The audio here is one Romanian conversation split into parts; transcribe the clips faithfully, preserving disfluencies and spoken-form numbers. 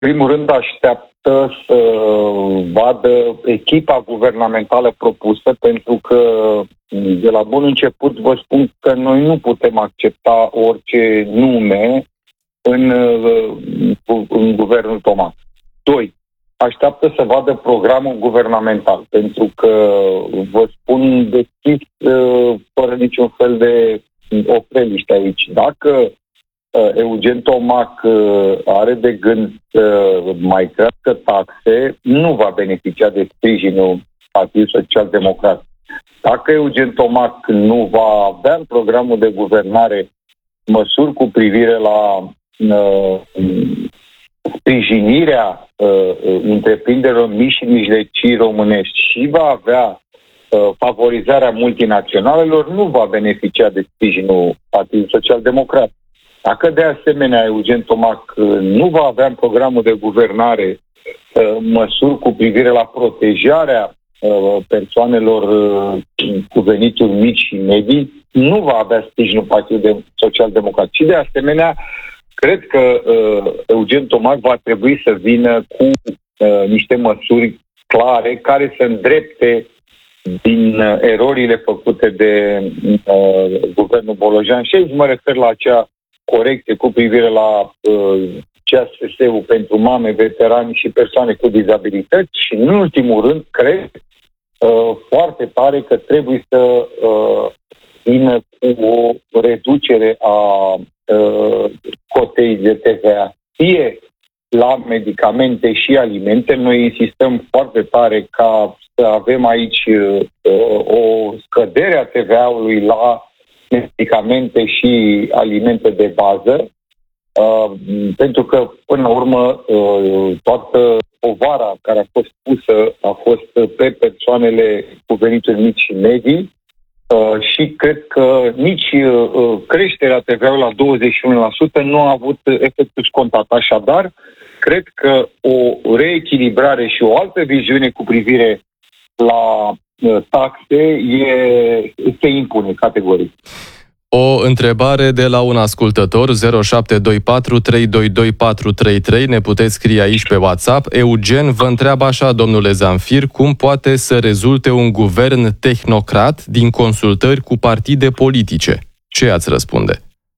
primul rând, așteaptă să vadă echipa guvernamentală propusă, pentru că de la bun început vă spun că noi nu putem accepta orice nume în, în guvernul Tomac. Doi, așteaptă să vadă programul guvernamental, pentru că vă spun deschis, fără niciun fel de opreliște aici. Dacă Eugen Tomac are de gând să mai crească taxe, nu va beneficia de sprijinul Partidului Social-Democrat. Dacă Eugen Tomac nu va avea în programul de guvernare măsuri cu privire la uh, sprijinirea uh, întreprinderilor mici și mijlocii românești și va avea uh, favorizarea multinaționalelor, nu va beneficia de sprijinul Partidului Social-Democrat. Dacă de asemenea Eugen Tomac nu va avea în programul de guvernare uh, măsuri cu privire la protejarea uh, persoanelor uh, cu venituri mici și medii, nu va avea sprijinul Partidului Social-Democrat. Și de asemenea, cred că uh, Eugen Tomac va trebui să vină cu uh, niște măsuri clare care să îndrepte din uh, erorile făcute de uh, guvernul Bolojan. Și aici mă refer la acea corecție cu privire la uh, C A S S-ul pentru mame, veterani și persoane cu dizabilități și, în ultimul rând, cred uh, foarte tare că trebuie să uh, vină cu o reducere a uh, cotei de T V A, fie la medicamente și alimente. Noi insistăm foarte tare ca să avem aici uh, o scădere a T V A-ului la medicamente și alimente de bază, uh, pentru că, până la urmă, uh, toată povara care a fost pusă a fost pe persoanele cu venituri mici și medii uh, și cred că nici uh, creșterea T V A-ului la douăzeci și unu la sută nu a avut efectul scontat. Așadar, cred că o reechilibrare și o altă viziune cu privire la taxe e, se impune categoric. O întrebare de la un ascultător, zero șapte doi patru trei doi doi patru trei trei, ne puteți scrie aici pe WhatsApp. Eugen vă întreabă așa, domnule Zamfir, cum poate să rezulte un guvern tehnocrat din consultări cu partide politice? Ce ați răspunde?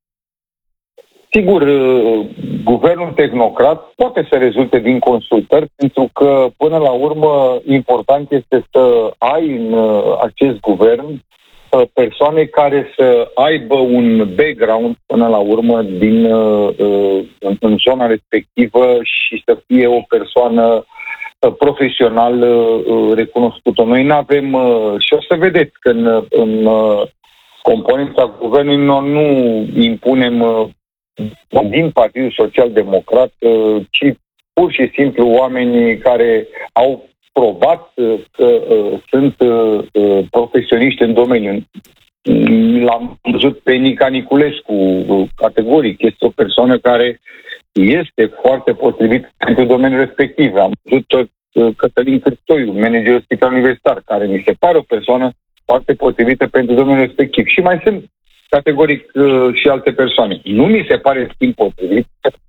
Sigur, guvernul tehnocrat poate să rezulte din consultări, pentru că, până la urmă, important este să ai în acest guvern persoane care să aibă un background, până la urmă, din, în, în zona respectivă și să fie o persoană profesional recunoscută. Noi nu avem, și o să vedeți că în, în componența guvernului noi nu impunem din Partidul Social-Democrat, ci pur și simplu oameni care au probat că uh, sunt uh, profesioniști în domeniu. L-am văzut pe Nica Niculescu, uh, categoric. Este o persoană care este foarte potrivit pentru domeniul respectiv. Am văzut uh, Cătălin Cârtoiu, managerul spital universitar, care mi se pare o persoană foarte potrivită pentru domeniul respectiv. Și mai sunt categoric uh, și alte persoane. Nu mi se pare schimb potrivit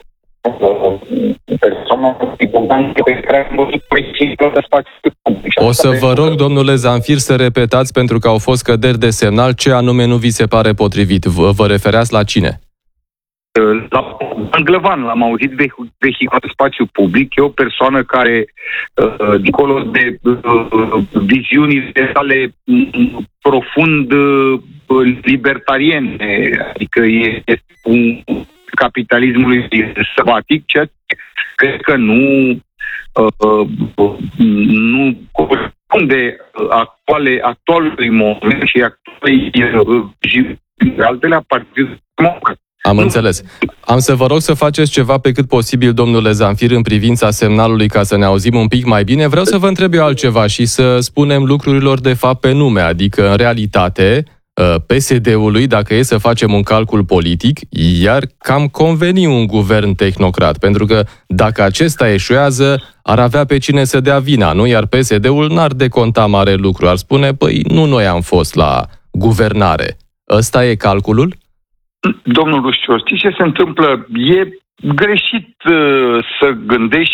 O să vă rog, domnule Zamfir, să repetați, pentru că au fost căderi de semnal, ce anume nu vi se pare potrivit. Vă, vă refereați la cine? La Glăvan, l-am auzit vehiculat în spațiu public. E o persoană care, dincolo de viziunile sale profund libertariene, adică este un capitalismului săbatic, ceea ce cred că nu, uh, nu corespunde actuale, actualului moment și actualei uh, altele a Partidului Democrat. Am nu. înțeles. Am să vă rog să faceți ceva pe cât posibil, domnule Zamfir, în privința semnalului, ca să ne auzim un pic mai bine. Vreau să vă întreb eu altceva și să spunem lucrurilor de fapt pe nume, adică în realitate P S D-ului, dacă e să facem un calcul politic, iar cam conveni un guvern tehnocrat, pentru că dacă acesta eșuează, ar avea pe cine să dea vina, nu? Iar P S D-ul n-ar deconta mare lucru, ar spune, păi nu noi am fost la guvernare. Ăsta e calculul? Domnul Rusciu, știți ce se întâmplă? E greșit uh, să gândești